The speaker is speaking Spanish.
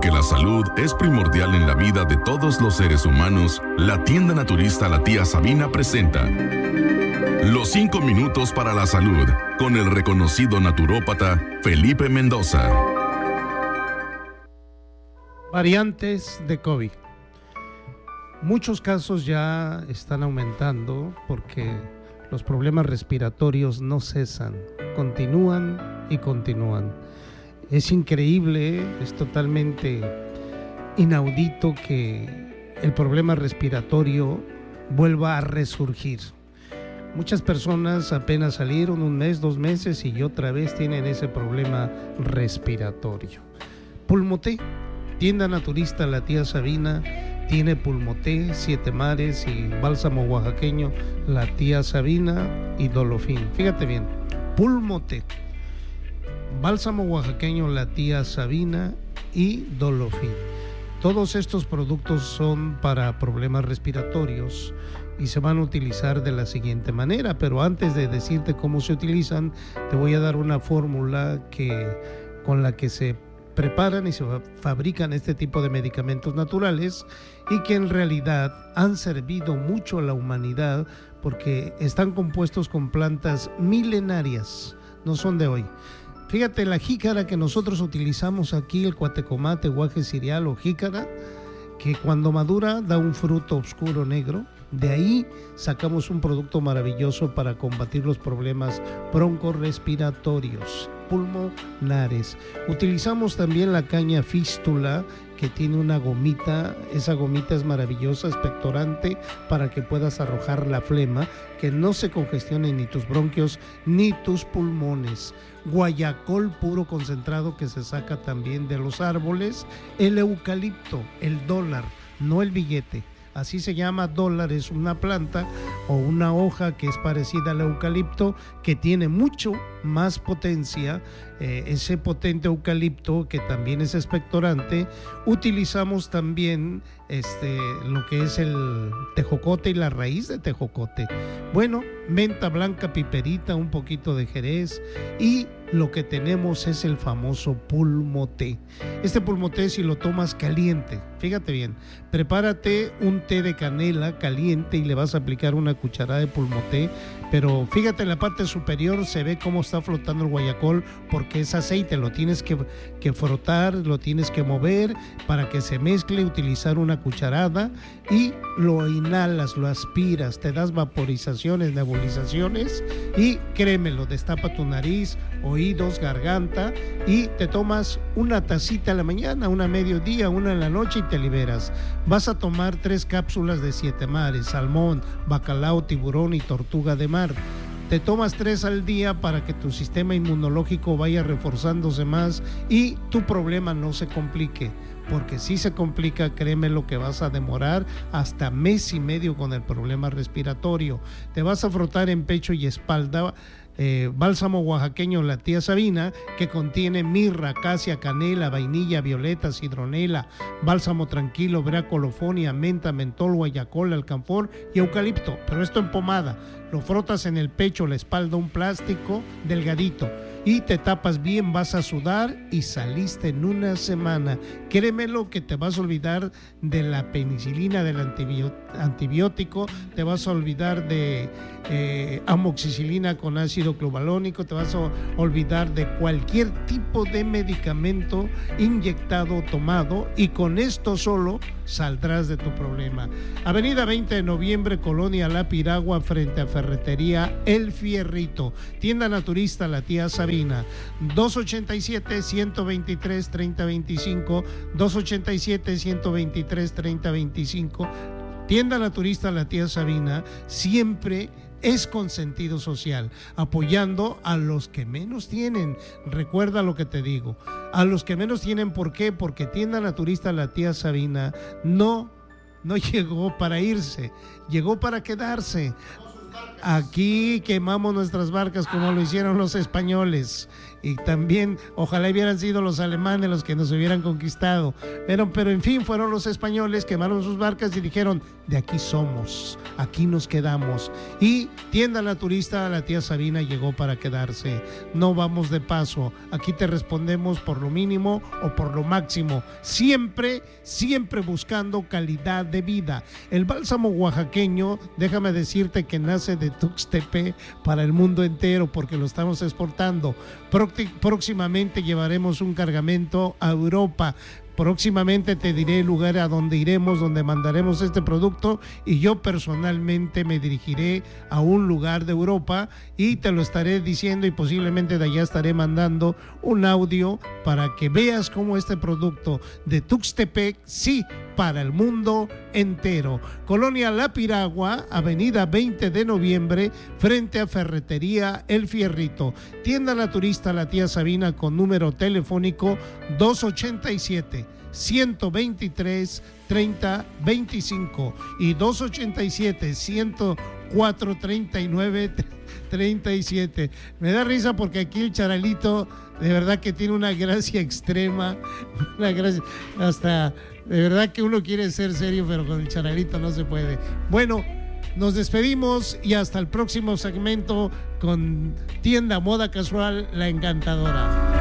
Porque la salud es primordial en la vida de todos los seres humanos, la tienda naturista La Tía Sabina presenta Los 5 minutos para la salud, con el reconocido naturópata Felipe Mendoza. Variantes de COVID. Muchos casos ya están aumentando porque los problemas respiratorios no cesan, continúan y continúan. Es increíble, es totalmente inaudito que el problema respiratorio vuelva a resurgir. Muchas personas apenas salieron 1 mes, 2 meses y otra vez tienen ese problema respiratorio. Pulmoté, tienda naturista La Tía Sabina, tiene Pulmoté, 7 mares y bálsamo oaxaqueño La Tía Sabina y Dolofin. Fíjate bien, Pulmoté, bálsamo oaxaqueño La Tía Sabina y Dolofin. Todos estos productos son para problemas respiratorios y se van a utilizar de la siguiente manera, pero antes de decirte cómo se utilizan, te voy a dar una fórmula con la que se preparan y se fabrican este tipo de medicamentos naturales y que en realidad han servido mucho a la humanidad porque están compuestos con plantas milenarias, no son de hoy. Fíjate, la jícara que nosotros utilizamos aquí, el cuatecomate, guaje cereal o jícara, que cuando madura da un fruto oscuro negro. De ahí sacamos un producto maravilloso para combatir los problemas broncorespiratorios, pulmonares. Utilizamos también la caña fístula, que tiene una gomita. Esa gomita es maravillosa, expectorante, para que puedas arrojar la flema, que no se congestionen ni tus bronquios ni tus pulmones. Guayacol puro concentrado que se saca también de los árboles. El eucalipto, el dólar, no el billete. Así se llama dólar, es una planta o una hoja que es parecida al eucalipto, que tiene mucho más potencia. Ese potente eucalipto, que también es expectorante. Utilizamos también lo que es el tejocote y la raíz de tejocote. Bueno, menta blanca, piperita, un poquito de jerez, y lo que tenemos es el famoso pulmoté. Este pulmoté, si lo tomas caliente, fíjate bien, prepárate un té de canela caliente y le vas a aplicar una cucharada de pulmoté, pero fíjate, en la parte superior se ve cómo está flotando el guayacol, porque es aceite, lo tienes que frotar, lo tienes que mover para que se mezcle, utilizar una cucharada y lo inhalas, lo aspiras, te das vaporizaciones, nebulizaciones y créemelo, destapa tu nariz, oídos, garganta y te tomas una tacita a la mañana, una a mediodía, una en la noche y te liberas. Vas a tomar 3 cápsulas de 7 mares, salmón, bacalao, tiburón y tortuga de mar. Te tomas 3 al día para que tu sistema inmunológico vaya reforzándose más y tu problema no se complique. Porque si se complica, créeme lo que vas a demorar hasta 1 mes y medio con el problema respiratorio. Te vas a frotar en pecho y espalda bálsamo oaxaqueño La Tía Sabina, que contiene mirra, acacia, canela, vainilla, violeta, citronela, bálsamo tranquilo, brea, colofonia, menta, mentol, guayacol, alcanfor y eucalipto, pero esto en pomada. Lo frotas en el pecho, la espalda, un plástico delgadito y te tapas bien, vas a sudar y saliste en 1 semana. Créemelo que te vas a olvidar de la penicilina, del antibiótico, te vas a olvidar de amoxicilina con ácido clobalónico, te vas a olvidar de cualquier tipo de medicamento inyectado o tomado, y con esto solo saldrás de tu problema. Avenida 20 de noviembre, Colonia La Piragua, frente a Ferretería El Fierrito. Tienda naturista La Tía Sabina, 287-123-3025, 287-123-3025. Tienda naturista La Tía Sabina siempre es con sentido social, apoyando a los que menos tienen. Recuerda lo que te digo, a los que menos tienen. ¿Por qué? Porque tienda naturista La Tía Sabina no llegó para irse, llegó para quedarse. Aquí quemamos nuestras barcas como lo hicieron los españoles y también ojalá hubieran sido los alemanes los que nos hubieran conquistado, pero en fin, fueron los españoles, quemaron sus barcas y dijeron, de aquí somos, aquí nos quedamos. Y Tienda Naturista, la tía Sabina llegó para quedarse. No vamos de paso, aquí te respondemos por lo mínimo o por lo máximo, siempre buscando calidad de vida. El bálsamo oaxaqueño, déjame decirte que nace de Tuxtepec para el mundo entero, porque lo estamos exportando. Próximamente llevaremos un cargamento a Europa. Próximamente te diré el lugar a donde iremos, donde mandaremos este producto, y yo personalmente me dirigiré a un lugar de Europa y te lo estaré diciendo, y posiblemente de allá estaré mandando un audio para que veas cómo este producto de Tuxtepec, sí, para el mundo entero. Colonia La Piragua, avenida 20 de noviembre, frente a Ferretería El Fierrito. Tienda Naturista La Tía Sabina, con número telefónico 287-123-3025 y 287-104-39-37. Me da risa porque aquí el Charalito de verdad que tiene una gracia extrema, una gracia, hasta de verdad que uno quiere ser serio, pero con el Charalito no se puede. Bueno, nos despedimos y hasta el próximo segmento con Tienda Moda Casual La Encantadora.